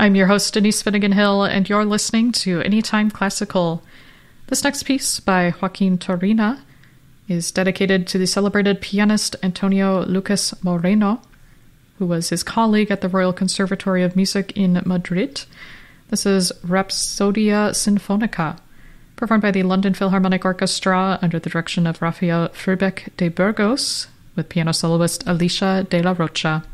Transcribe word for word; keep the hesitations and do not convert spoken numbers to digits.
I'm your host, Denise Finnegan Hill, and you're listening to Anytime Classical. This next piece by Joaquin Turina is dedicated to the celebrated pianist Antonio Lucas Moreno, who was his colleague at the Royal Conservatory of Music in Madrid. This is Rhapsodia Sinfonica, performed by the London Philharmonic Orchestra under the direction of Rafael Frubeck de Burgos, with piano soloist Alicia de la Rocha.